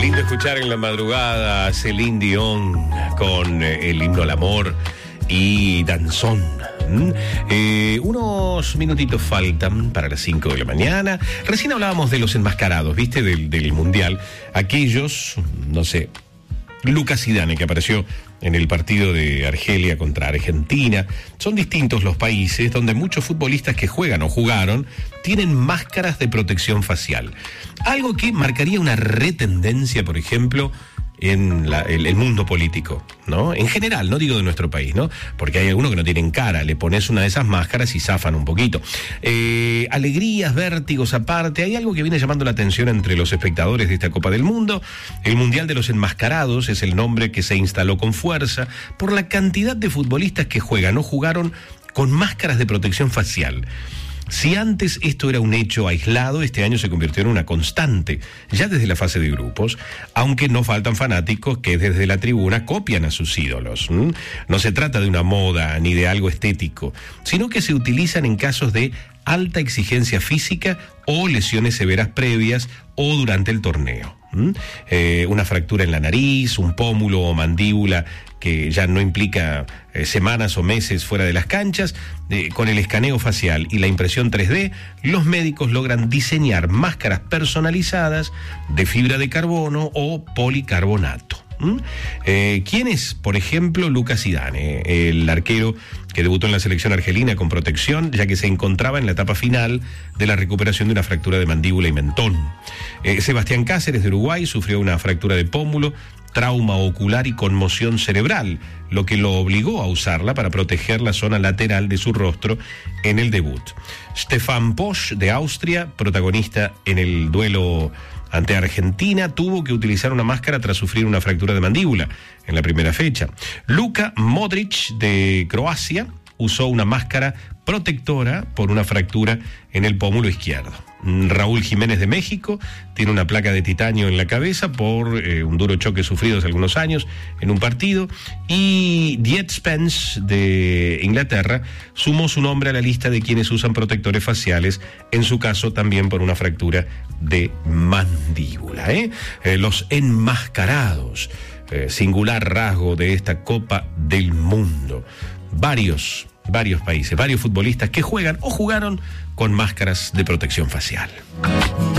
Lindo escuchar en la madrugada a Celine Dion con el himno al amor y Danzón. Unos minutitos faltan para las 5 de la mañana. Recién hablábamos de los enmascarados, ¿viste? Del Mundial. Aquellos, no sé, Lucas Zidane, que apareció en el partido de Argelia contra Argentina. Son distintos los países donde muchos futbolistas que juegan o jugaron tienen máscaras de protección facial. Algo que marcaría una retendencia, por ejemplo, en el mundo político, ¿no? En general, no digo de nuestro país, ¿no? Porque hay algunos que no tienen cara, le pones una de esas máscaras y zafan un poquito. Alegrías, vértigos aparte, hay algo que viene llamando la atención entre los espectadores de esta Copa del Mundo. El Mundial de los Enmascarados es el nombre que se instaló con fuerza por la cantidad de futbolistas que juegan o jugaron con máscaras de protección facial. Si antes esto era un hecho aislado, este año se convirtió en una constante, ya desde la fase de grupos, aunque no faltan fanáticos que desde la tribuna copian a sus ídolos. No se trata de una moda ni de algo estético, sino que se utilizan en casos de alta exigencia física o lesiones severas previas o durante el torneo. Una fractura en la nariz, un pómulo o mandíbula que ya no implica semanas o meses fuera de las canchas, con el escaneo facial y la impresión 3D, los médicos logran diseñar máscaras personalizadas de fibra de carbono o policarbonato. ¿Quién es, por ejemplo, Lucas Zidane, el arquero que debutó en la selección argelina con protección, ya que se encontraba en la etapa final de la recuperación de una fractura de mandíbula y mentón? Sebastián Cáceres, de Uruguay, sufrió una fractura de pómulo, trauma ocular y conmoción cerebral, lo que lo obligó a usarla para proteger la zona lateral de su rostro en el debut. Stefan Posch, de Austria, protagonista en el duelo ante Argentina, tuvo que utilizar una máscara tras sufrir una fractura de mandíbula en la primera fecha. Luka Modric, de Croacia, usó una máscara protectora por una fractura en el pómulo izquierdo. Raúl Jiménez, de México, tiene una placa de titanio en la cabeza por un duro choque sufrido hace algunos años en un partido. Y Diet Spence, de Inglaterra, sumó su nombre a la lista de quienes usan protectores faciales, en su caso también por una fractura de mandíbula. Los enmascarados, singular rasgo de esta Copa del Mundo. Varios países, varios futbolistas que juegan o jugaron con máscaras de protección facial.